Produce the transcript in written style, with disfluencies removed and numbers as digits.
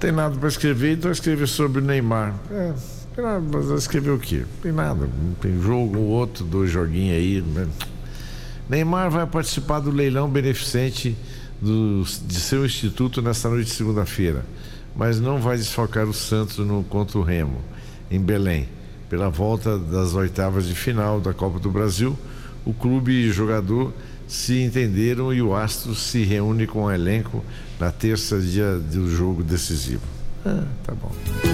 tem nada para escrever, então escrever sobre o Neymar. Mas vai escrever o quê? Tem nada. Tem jogo ou outro, 2 joguinhos aí. Né? Neymar vai participar do leilão beneficente de seu instituto nesta noite de segunda-feira, mas não vai desfalcar o Santos contra o Remo, em Belém. Pela volta das oitavas de final da Copa do Brasil, o clube e o jogador se entenderam e o Astro se reúne com o elenco na terça, dia do jogo decisivo. Tá bom.